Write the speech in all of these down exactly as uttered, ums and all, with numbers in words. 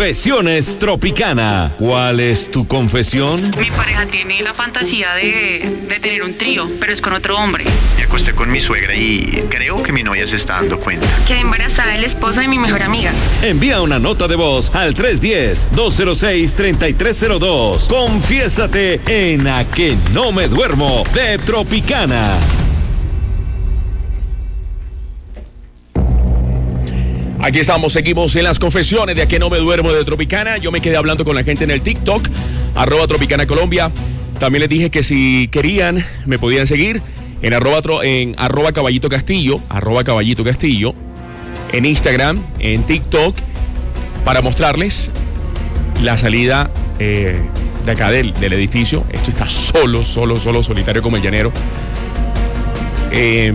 Confesiones Tropicana. ¿Cuál es tu confesión? Mi pareja tiene la fantasía de, de tener un trío, pero es con otro hombre. Me acosté con mi suegra y creo que mi novia se está dando cuenta. Quedé embarazada del esposo de mi mejor amiga. Envía una nota de voz al tres uno cero, dos cero seis, tres tres cero dos. Confiésate en A Que No Me Duermo de Tropicana. Aquí estamos, seguimos en las confesiones de A Que No Me Duermo de Tropicana. Yo me quedé hablando con la gente en el TikTok, arroba Tropicana Colombia. También les dije que si querían, me podían seguir en arroba, en arroba Caballito Castillo, arroba Caballito Castillo, en Instagram, en TikTok, para mostrarles la salida eh, de acá del, del edificio. Esto está solo, solo, solo, solitario como el llanero. Eh,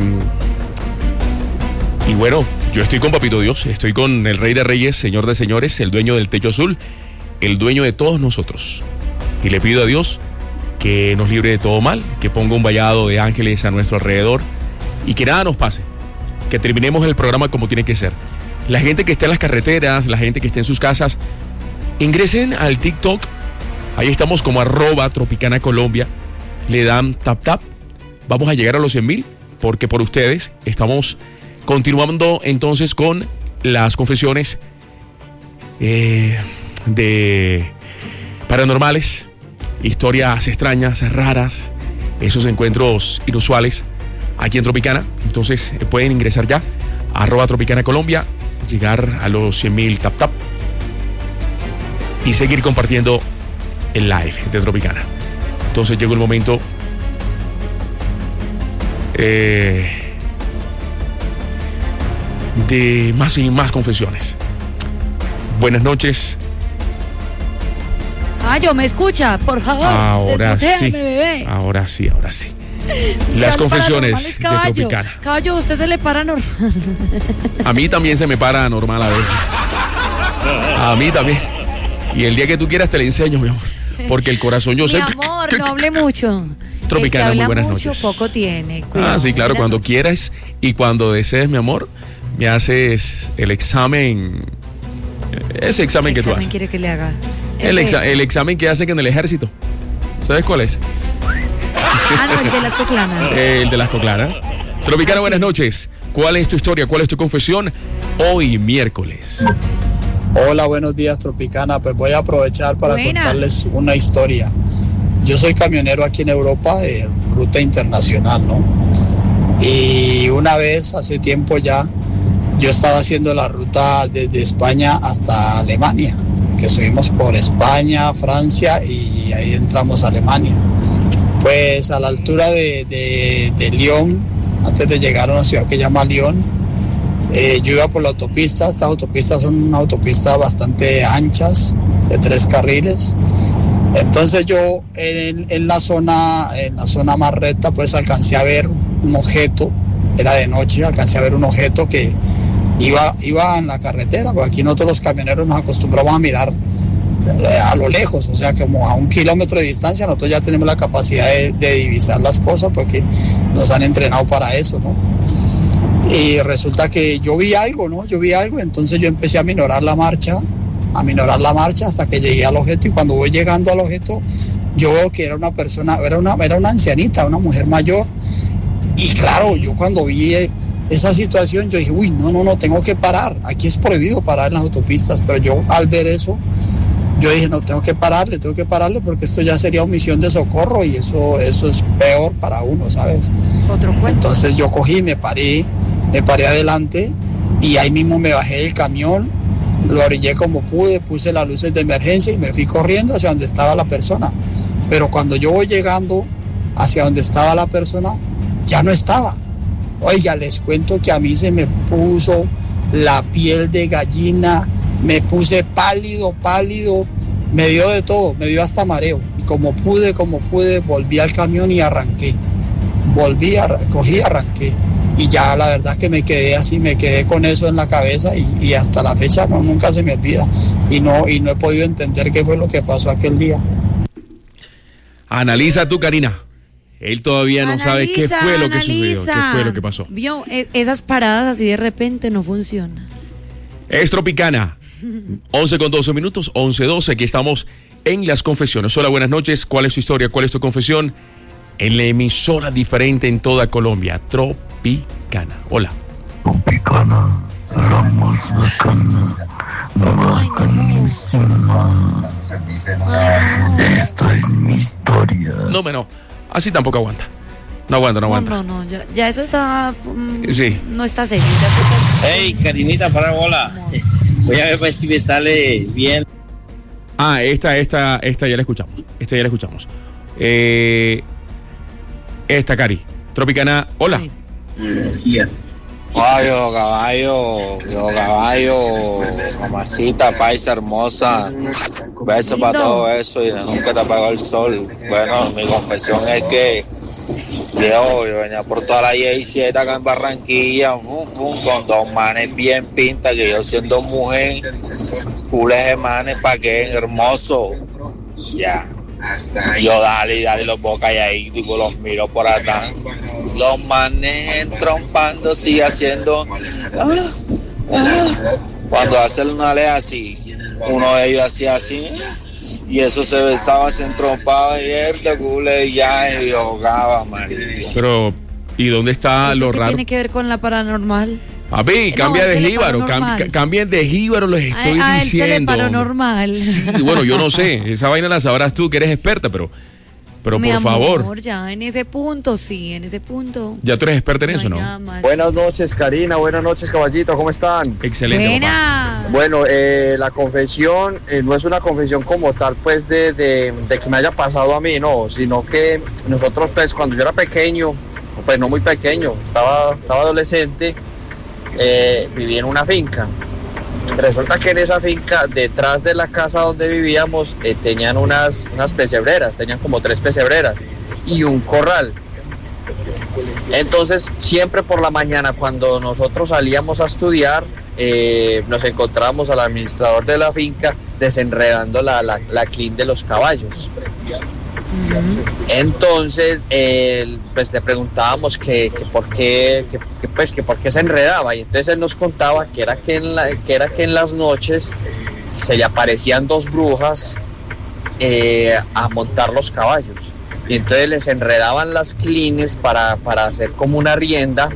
y bueno, yo estoy con Papito Dios, estoy con el Rey de Reyes, Señor de Señores, el dueño del techo azul, el dueño de todos nosotros. Y le pido a Dios que nos libre de todo mal, que ponga un vallado de ángeles a nuestro alrededor y que nada nos pase, que terminemos el programa como tiene que ser. La gente que está en las carreteras, la gente que está en sus casas, ingresen al TikTok, ahí estamos como arroba Tropicana Colombia, le dan tap tap, vamos a llegar a los cien mil, porque por ustedes estamos continuando entonces con las confesiones eh, de paranormales, historias extrañas, raras, esos encuentros inusuales aquí en Tropicana. Entonces eh, pueden ingresar ya a arroba Tropicana Colombia, llegar a los cien mil tap tap y seguir compartiendo el live de Tropicana. Entonces llegó el momento eh, de más y más confesiones. Buenas noches. Ah, yo me escucha, por favor. Ahora sí. Bebé. Ahora sí, ahora sí. Las confesiones de Tropicana. Caballo, ¿usted se le para normal? A mí también se me para normal a veces. A mí también. Y el día que tú quieras te le enseño, mi amor. Porque el corazón yo mi sé. Mi amor, no hable mucho. Tropicana, muy buenas mucho, noches. Poco tiene. Cuidado. Ah, sí, claro, Buenas cuando noches. quieras y cuando desees, mi amor, me haces el examen. Ese examen ¿Qué que tú examen haces. quiere que le haga? El, Ese. exa- el examen que hacen en el ejército. ¿Sabes cuál es? Ah, no, el de las coclanas. El de las coclanas. Tropicana, buenas noches. ¿Cuál es tu historia? ¿Cuál es tu confesión? Hoy miércoles. Hola, buenos días, Tropicana. Pues voy a aprovechar para Buena. contarles una historia. Yo soy camionero aquí en Europa de ruta internacional, ¿no? Y una vez, hace tiempo ya, yo estaba haciendo la ruta desde España hasta Alemania, que subimos por España, Francia y ahí entramos a Alemania. Pues a la altura de, de, de Lyon, antes de llegar a una ciudad que se llama Lyon, eh, yo iba por la autopista. Estas autopistas son una autopista bastante anchas, de tres carriles. Entonces yo en, en la zona, en la zona más recta, pues alcancé a ver un objeto, era de noche, alcancé a ver un objeto que iba, iba en la carretera, porque aquí nosotros los camioneros nos acostumbramos a mirar a lo lejos, o sea, como a un kilómetro de distancia. Nosotros ya tenemos la capacidad de, de divisar las cosas porque nos han entrenado para eso, ¿no? Y resulta que yo vi algo, ¿no? Yo vi algo, entonces yo empecé a minorar la marcha, a minorar la marcha hasta que llegué al objeto, y cuando voy llegando al objeto, yo veo que era una persona, era una, era una ancianita, una mujer mayor, y claro, yo cuando vi esa situación, yo dije, uy, no, no, no, tengo que parar, aquí es prohibido parar en las autopistas, pero yo al ver eso, yo dije, no, tengo que pararle, tengo que pararle porque esto ya sería omisión de socorro y eso, eso es peor para uno, ¿sabes? Otro cuento. Entonces yo cogí, me paré, me paré adelante y ahí mismo me bajé del camión, lo orillé como pude, puse las luces de emergencia y me fui corriendo hacia donde estaba la persona. Pero cuando yo voy llegando hacia donde estaba la persona, ya no estaba. Oiga, les cuento que a mí se me puso la piel de gallina, me puse pálido, pálido, me dio de todo, me dio hasta mareo. Y como pude, como pude, volví al camión y arranqué. Volví, a, cogí y arranqué. Y ya la verdad es que me quedé así, me quedé con eso en la cabeza y, y hasta la fecha no, nunca se me olvida. Y no, y no he podido entender qué fue lo que pasó aquel día. Analiza tú, Karina. Él todavía no Analiza, sabe qué fue lo que sucedió, analiza. qué fue lo que pasó. Vio, E- esas paradas así de repente no funcionan. Es Tropicana. once con doce minutos, once doce, aquí estamos en las confesiones. Hola, buenas noches. ¿Cuál es tu historia? ¿Cuál es tu confesión? En la emisora diferente en toda Colombia, Tropicana. Hola. Tropicana, la más bacana, la bacanísima. Esta es mi historia. No, no, así tampoco aguanta. No aguanta, no aguanta. No, no, no, ya, ya eso está... Um, sí. No está serio. Ya está... Hey, Karinita, para bola. Voy a ver pues, si me sale bien. Ah, esta, esta, esta ya la escuchamos. Esta ya la escuchamos. Eh, esta, Cari. Tropicana, hola. Caballo, caballo, yo caballo, mamacita, paisa hermosa, beso para todo eso y nunca te apagó el sol. Bueno, mi confesión es que yo, yo venía por toda la I siete acá en Barranquilla, um, um, con dos manes bien pintas, que yo siendo mujer, cules de manes, pa' que hermoso, ya. Yo dale, dale los bocas y ahí, tipo, los miro por atrás. Los manes entrompando, sigue haciendo. Ah, ah. Cuando hacen una ley así, uno de ellos hacía así, y eso se besaba, se entrompaba, y él de cule y ya, y jugaba, María. Pero, ¿y dónde está ¿Eso lo qué raro? tiene que ver con la paranormal? A ver, cambia No, de échale jíbaro, paranormal. cam- cambien de jíbaro, les estoy a, a él diciendo. se le paranormal. Sí, bueno, yo no sé, esa vaina la sabrás tú que eres experta, pero, pero Mi por amor, favor, ya en ese punto, sí, en ese punto. ya tú eres experta en No eso, hay ¿no? nada más. Buenas noches, Karina. Buenas noches, caballito. ¿Cómo están? Excelente, papá. Buena. Bueno, eh, la confesión eh, no es una confesión como tal, pues, de, de, de que me haya pasado a mí, no, sino que nosotros, pues, cuando yo era pequeño, pues no muy pequeño, estaba, estaba adolescente, eh, vivía en una finca. Resulta que en esa finca, detrás de la casa donde vivíamos, eh, tenían unas, unas pesebreras, tenían como tres pesebreras y un corral. Entonces, siempre por la mañana, cuando nosotros salíamos a estudiar, eh, nos encontrábamos al administrador de la finca desenredando la, la, la crin de los caballos. Entonces, eh, pues le preguntábamos que, que por qué, que, que, pues, que por qué se enredaba, y entonces él nos contaba que era que en, la, que era que en las noches se le aparecían dos brujas eh, a montar los caballos, y entonces les enredaban las clines para, para hacer como una rienda,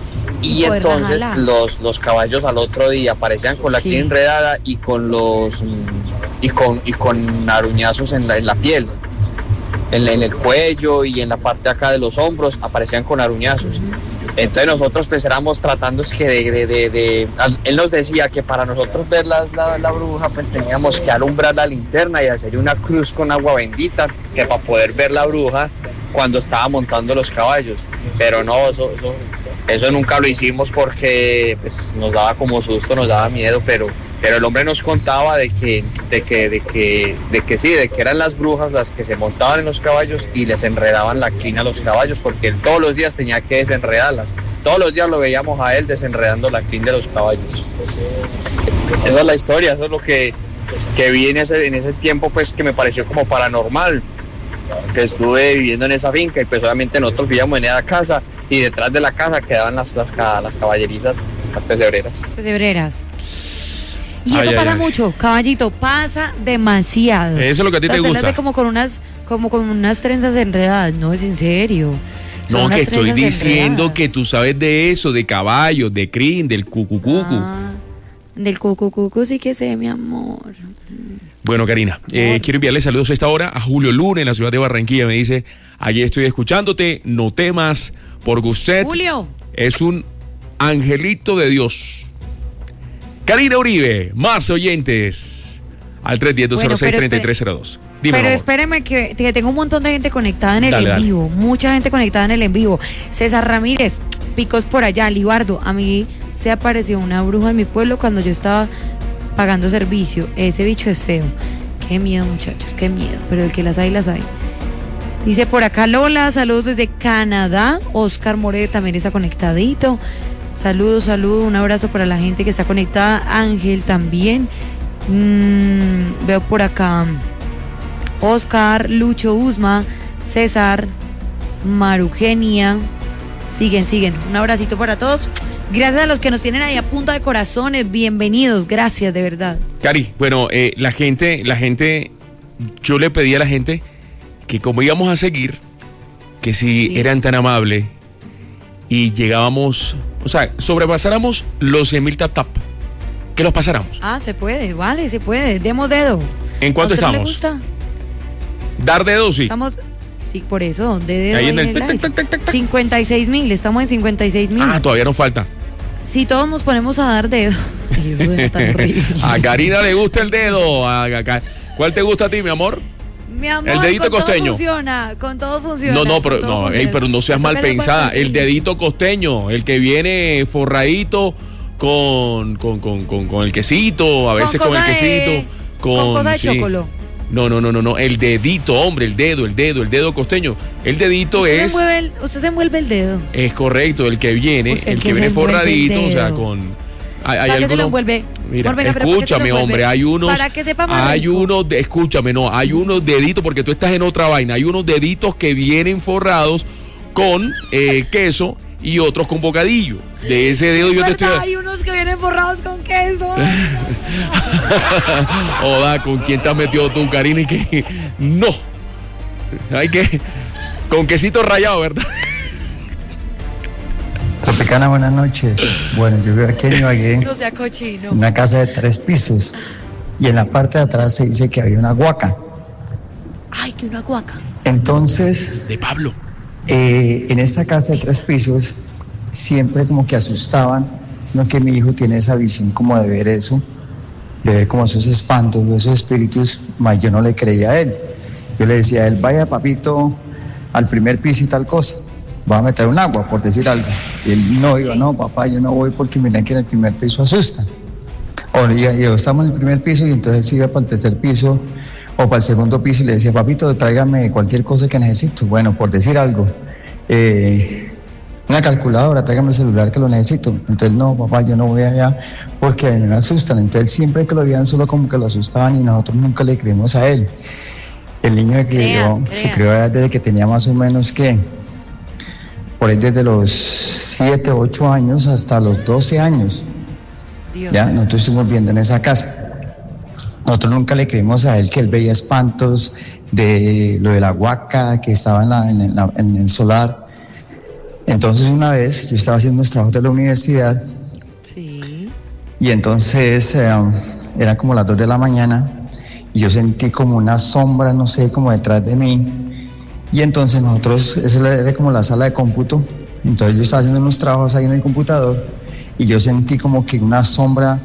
y Poder entonces jalar. los, los caballos al otro día aparecían con la Sí. crin enredada y con los y con, y con aruñazos en la, en la piel. En, en el cuello y en la parte de acá de los hombros aparecían con aruñazos. Entonces nosotros pues éramos tratando es que de, de, de, de- al- él nos decía que para nosotros ver la, la, la bruja pues teníamos que alumbrar la linterna y hacer una cruz con agua bendita, que para poder ver la bruja cuando estaba montando los caballos. Pero no, eso, eso, eso nunca lo hicimos porque pues, nos daba como susto, nos daba miedo, pero pero el hombre nos contaba de que, de que, de que, de que sí, de que eran las brujas las que se montaban en los caballos y les enredaban la clina a los caballos, porque él todos los días tenía que desenredarlas. Todos los días lo veíamos a él desenredando la clina de los caballos. Esa es la historia, eso es lo que, que vi en ese, en ese tiempo, pues que me pareció como paranormal, que estuve viviendo en esa finca, y pues obviamente nosotros vivíamos en esa casa y detrás de la casa quedaban las, las, ca- las caballerizas, las pesebreras. Pesebreras. Y Ay, eso ay, pasa ay. mucho, caballito, pasa demasiado. Eso es lo que a ti O sea, te usted las gusta. ve como con unas, como con unas trenzas enredadas, no es en serio. Son No, unas que estoy trenzas diciendo enredadas. que tú sabes de eso, de caballos, de crin, del cucucucu. Ah, del cucucucu sí que sé, mi amor. Bueno, Karina, eh, quiero enviarle saludos a esta hora a Julio Luna en la ciudad de Barranquilla. Me dice, allí estoy escuchándote, no temas, porque usted Julio. es un angelito de Dios. Karina Uribe, más oyentes al tres uno cero, dos cero seis, tres tres cero dos. Dime, Pero mi amor. espéreme que, que tengo un montón de gente conectada en el Dale, en dale. vivo, mucha gente conectada en el en vivo. César Ramírez, picos por allá, Libardo, a mí se apareció una bruja en mi pueblo cuando yo estaba pagando servicio. Ese bicho es feo. Qué miedo, muchachos, qué miedo, pero el que las hay, las hay. Dice por acá Lola, saludos desde Canadá. Oscar More también está conectadito. Saludos, saludos, un abrazo para la gente que está conectada. Ángel también. Mm, veo por acá Oscar, Lucho Usma, César, Marugenia. Siguen, siguen. Un abracito para todos. Gracias a los que nos tienen ahí a punta de corazones, bienvenidos, gracias de verdad. Cari, bueno, eh, la gente, la gente, yo le pedí a la gente que como íbamos a seguir, que si sí. eran tan amables y llegábamos, o sea, sobrepasáramos los cien mil tap tap, que los pasáramos. Ah, se puede, vale, se puede, demos dedo. ¿En cuánto estamos? ¿Le gusta? Dar dedo, sí. Estamos... Sí, por eso, de dedo ahí ahí en el, en el tac, tac, tac, tac, tac. cincuenta y seis mil, estamos en cincuenta y seis mil. Ah, todavía nos falta. Si todos nos ponemos a dar dedo. Eso es tan horrible. A Karina le gusta el dedo. A, a, a, ¿Cuál te gusta a ti, mi amor? Mi amor, el dedito con costeño. Todo funciona, con todo funciona. No, no, pero no, ey, pero no seas mal pensada. El dedito costeño, el que viene forradito con, con, con, con, con el quesito, a veces con, con el quesito. De, con, con cosa de sí. chocolate. No, no, no, no, no, el dedito, hombre, el dedo, el dedo, el dedo costeño. El dedito usted es... Se mueve el, usted se envuelve el dedo. Es correcto, el que viene, usted el que que viene forradito, o sea, con... Hay, hay alguno, se lo envuelve? Mira, venga, escúchame, hombre, hay unos... Para que sepa más Hay rico. unos, de, escúchame, no, hay unos deditos, porque tú estás en otra vaina, hay unos deditos que vienen forrados con eh, queso y otros con bocadillo. De ese dedo yo te estoy... Hay unos que vienen forrados con queso. Oda, ¿con quién te has metido tú, Karina? Y que no. Hay que... Con quesito rallado, ¿verdad? Tropicana, buenas noches. Bueno, yo vivo aquí en Ibagué. No sea cochino. En una casa de tres pisos. Y en la parte de atrás se dice que había una huaca. Ay, que una huaca. Entonces... De Pablo. Eh, en esta casa de tres pisos siempre como que asustaban, sino que mi hijo tiene esa visión como de ver eso, de ver como esos espantos, esos espíritus, más yo no le creía a él. Yo le decía a él, vaya papito al primer piso y tal cosa, va a meter un agua, por decir algo. Y él no iba, sí. no papá, yo no voy porque miren que en el primer piso asustan. O ya, ya estamos en el primer piso y entonces iba para el tercer piso o para el segundo piso y le decía, papito, tráigame cualquier cosa que necesito. Bueno, por decir algo, eh, una calculadora, tráigame el celular que lo necesito. Entonces, no, papá, yo no voy allá porque me asustan. Entonces, siempre que lo veían solo como que lo asustaban y nosotros nunca le creímos a él. El niño se crió, se crió desde que tenía más o menos que, por ahí desde los siete, ocho años hasta los doce años. Dios. Ya, nosotros estuvimos viviendo en esa casa. Nosotros nunca le creímos a él que él veía espantos de lo de la huaca que estaba en, la, en, la, en el solar. Entonces una vez yo estaba haciendo unos trabajos de la universidad sí. y entonces eh, era como las dos de la mañana y yo sentí como una sombra, no sé, como detrás de mí. Y entonces nosotros, esa era como la sala de cómputo, entonces yo estaba haciendo unos trabajos ahí en el computador y yo sentí como que una sombra,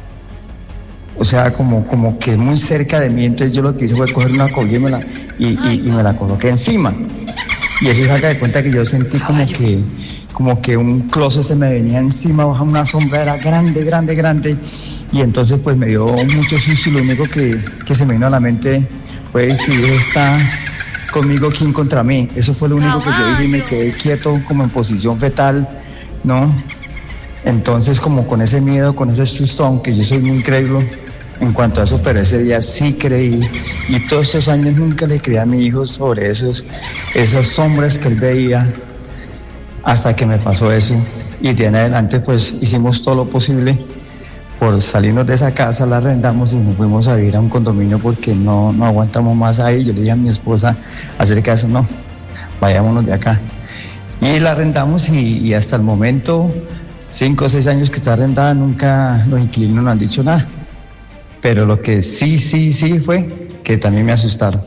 o sea, como, como que muy cerca de mí. Entonces yo lo que hice fue coger una cobija y me la, y, y, y me la coloqué encima. Y eso saca de cuenta que yo sentí como que, como que un closet se me venía encima, baja una sombra, era grande, grande, grande. Y entonces pues me dio mucho susto y lo único que, que se me vino a la mente fue si está conmigo, ¿quién contra mí? Eso fue lo único que yo dije y me quedé quieto como en posición fetal, ¿no? Entonces como con ese miedo, con ese susto, aunque yo soy muy incrédulo en cuanto a eso, pero ese día sí creí y todos estos años nunca le creí a mi hijo sobre esos, esas sombras que él veía hasta que me pasó eso. Y de en adelante pues hicimos todo lo posible por salirnos de esa casa, la arrendamos y nos fuimos a vivir a un condominio porque no, no aguantamos más ahí. Yo le dije a mi esposa acerca de eso, no, vayámonos de acá. Y la arrendamos y, y hasta el momento, cinco o seis años que está arrendada, nunca los inquilinos nos han dicho nada. Pero lo que sí, sí, sí fue que también me asustaron.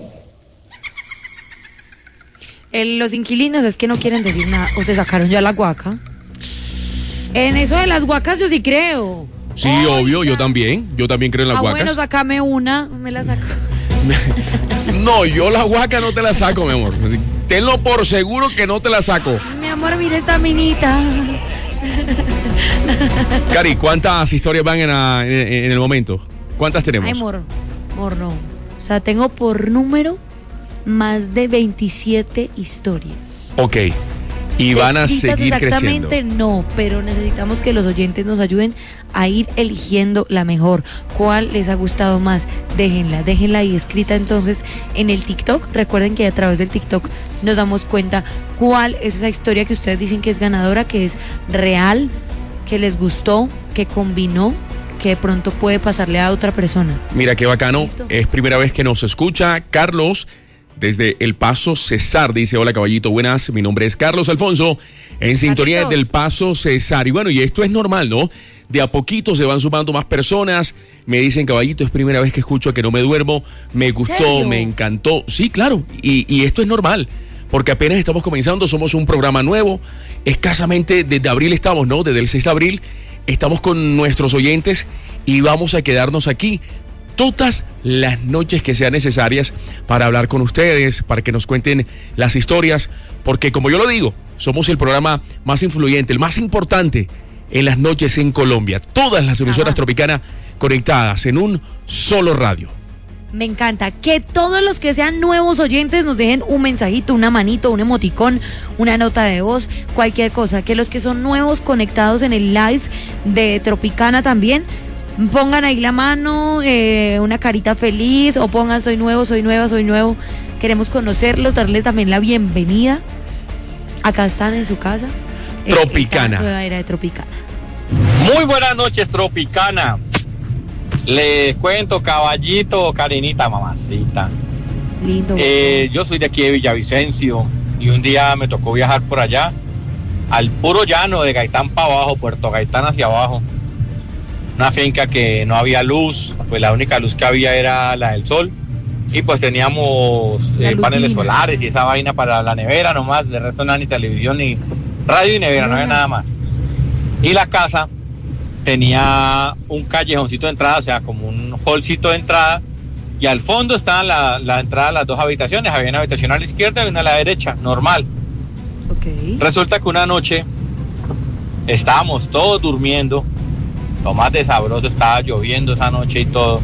El, los inquilinos es que no quieren decir nada. ¿O se sacaron ya la guaca? En eso de las guacas yo sí creo. Sí, oh, obvio, yo también. Yo también creo en las ah, guacas. Bueno, sacame una, me la saco. No, yo la guaca no te la saco, mi amor. Tenlo por seguro que no te la saco. Mi amor, mira esta minita. Cari, ¿cuántas historias van en, la, en, en el momento? ¿Cuántas tenemos? Ay, mor, mor, no. O sea, tengo por número más de veintisiete historias. Ok. Y van a seguir exactamente creciendo. No, pero necesitamos que los oyentes nos ayuden a ir eligiendo la mejor. ¿Cuál les ha gustado más? Déjenla, déjenla ahí escrita entonces en el TikTok. Recuerden que a través del TikTok nos damos cuenta cuál es esa historia que ustedes dicen que es ganadora, que es real, que les gustó, que combinó, que de pronto puede pasarle a otra persona. Mira qué bacano, ¿Listo? es primera vez que nos escucha Carlos desde El Paso, Cesar. Dice: hola caballito, buenas, mi nombre es Carlos Alfonso, en sintonía Carlitos. del Paso, Cesar. Y bueno, y esto es normal, ¿no? De a poquito se van sumando más personas. Me dicen: caballito, es primera vez que escucho Que No Me Duermo, me gustó, ¿Serio? me encantó. Sí, claro, y, y esto es normal, porque apenas estamos comenzando, somos un programa nuevo, escasamente desde abril estamos, ¿no? Desde el seis de abril estamos con nuestros oyentes y vamos a quedarnos aquí todas las noches que sean necesarias para hablar con ustedes, para que nos cuenten las historias, porque como yo lo digo, somos el programa más influyente, el más importante en las noches en Colombia. Todas las emisoras Ajá. Tropicana conectadas en un solo radio. Me encanta que todos los que sean nuevos oyentes nos dejen un mensajito, una manito, un emoticón, una nota de voz, cualquier cosa. Que los que son nuevos conectados en el live de Tropicana también pongan ahí la mano, eh, una carita feliz, o pongan soy nuevo, soy nueva, soy nuevo. Queremos conocerlos, darles también la bienvenida. Acá están en su casa. eh, Tropicana. esta nueva era de Tropicana. Muy buenas noches, Tropicana. Les cuento, caballito, Karinita, mamacita. Lindo. Eh, yo soy de aquí de Villavicencio y un día me tocó viajar por allá al puro llano de Gaitán para abajo, Puerto Gaitán hacia abajo. Una finca que no había luz, pues la única luz que había era la del sol. Y pues teníamos La eh, paneles luzina. solares y esa vaina para la nevera nomás. De resto no era ni televisión, ni radio y nevera, no había Ajá. nada más. Y la casa tenía un callejoncito de entrada, o sea, como un hallcito de entrada. Y al fondo estaba la, la entrada a las dos habitaciones. Había una habitación a la izquierda y una a la derecha, normal. Ok. Resulta que una noche estábamos todos durmiendo. Lo más de sabroso, estaba lloviendo esa noche y todo.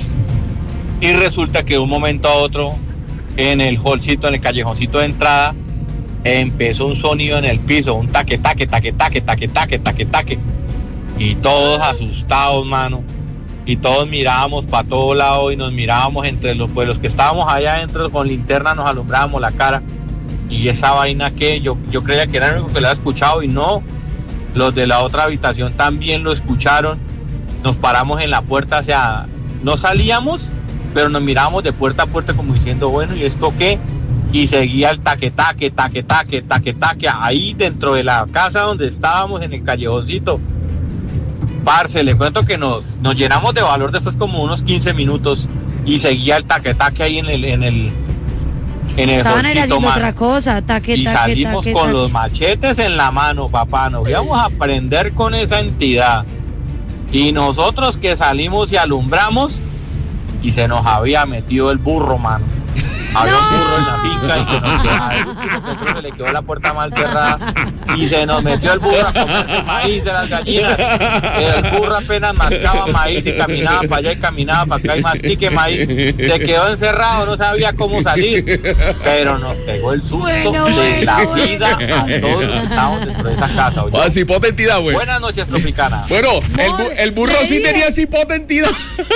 Y resulta que de un momento a otro, en el hallcito, en el callejoncito de entrada, empezó un sonido en el piso, un taque, taque, taque, taque, taque, taque, taque, taque. Y todos asustados, mano. Y todos mirábamos para todo lado y nos mirábamos entre los, pues los que estábamos allá adentro con linterna, nos alumbrábamos la cara. Y esa vaina que yo, yo creía que era el único que lo había escuchado y no. Los de la otra habitación también lo escucharon. Nos paramos en la puerta, o sea, no salíamos, pero nos mirábamos de puerta a puerta como diciendo, bueno, ¿y esto qué? Y seguía el taque, taque, taque, taque, taque, taque, ahí dentro de la casa donde estábamos, en el callejoncito. Parce, le cuento que nos, nos llenamos de valor después como unos quince minutos y seguía el taque, taque ahí en el, en el, en el Estaban ahí hallcito, haciendo mano. otra cosa, taque, Y taque, salimos taque, con taque. los machetes en la mano, papá. Nos íbamos a prender con esa entidad. Y nosotros que salimos y alumbramos, y se nos había metido el burro, mano. Había un burro en la finca y se nos quedó, se, se le quedó la puerta mal cerrada y se nos metió el burro a comerse maíz de las gallinas. El burro apenas mascaba maíz y caminaba para allá y caminaba para acá y mastique maíz. Se quedó encerrado, no sabía cómo salir, pero nos pegó el susto Bueno, de bueno, la bueno. vida a todos los que estábamos dentro de esa casa. ¿oyó? Ah, cipote entidad, güey. Buenas noches, Tropicana. Bueno, el, No, bu- el burro le sí dije. tenía cipote entidad.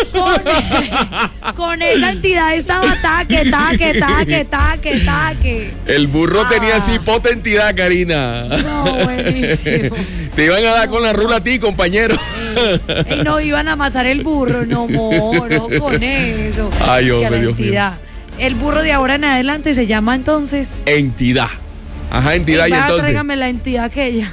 Con, con esa entidad estaba taque, taque, taque, taque, taque. El burro Ah. tenía cipote entidad, Karina. No, buenísimo. Te iban a dar con la rula a ti, compañero. Y no iban a matar el burro, no moro con eso. Ay, Es que a hombre, la Dios mío. entidad. El burro de ahora en adelante se llama entonces. Entidad. Ajá, entidad, y Vaya, entonces. tráigame la entidad aquella.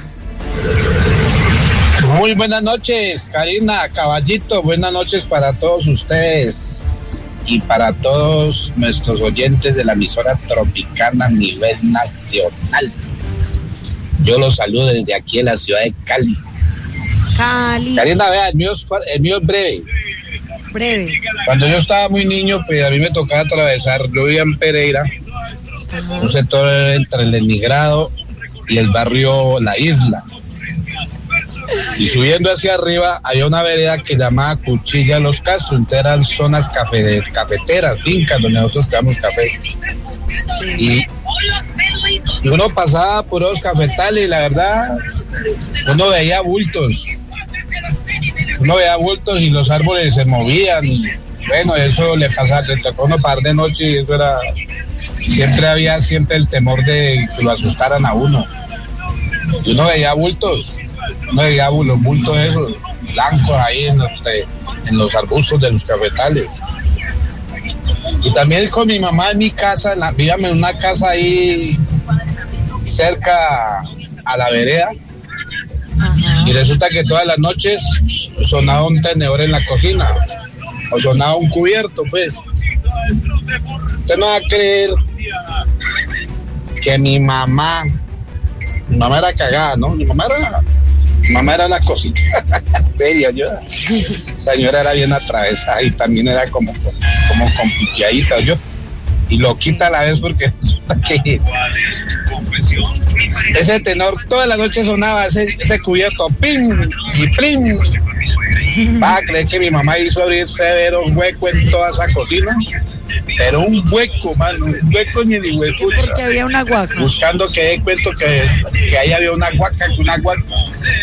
Muy buenas noches, Karina, caballito, buenas noches para todos ustedes y para todos nuestros oyentes de la emisora Tropicana a nivel nacional. Yo los saludo desde aquí en la ciudad de Cali. Cali. Karina, vea, el mío es, fa- el mío es breve. Breve. Cuando yo estaba muy niño, pues a mí me tocaba atravesar, yo vivía en Pereira, un sector entre el Emigrado y el barrio La Isla. Y subiendo hacia arriba había una vereda que llamaba Cuchilla Los Castros, entonces eran zonas cafe, cafeteras, fincas donde nosotros quedamos café. Y, y uno pasaba por los cafetales y la verdad uno veía bultos. Uno veía bultos y los árboles se movían. Bueno, eso le pasaba, le tocó uno par de noche y eso era, siempre había siempre el temor de que lo asustaran a uno. Y uno veía bultos. no digamos los bultos esos blancos ahí en los, en los arbustos de los cafetales. Y también con mi mamá en mi casa, la, vivíamos en una casa ahí cerca a la vereda. Ajá. Y resulta que todas las noches sonaba un tenedor en la cocina o sonaba un cubierto, pues. Usted no va a creer que mi mamá, mi mamá era cagada, ¿no? Mi mamá era, mi mamá era la cosita, en serio, yo, la señora era bien atravesada y también era como, como compliqueadita, yo, y loquita a la vez porque resulta que ese tenor toda la noche sonaba ese, ese cubierto, pim y plim. Va a creer que mi mamá hizo abrir severo un hueco en toda esa cocina, pero un hueco, mano, un hueco ni el hueco. Porque había una guaca. Buscando que dé cuento que, que ahí había una guaca, una guaca.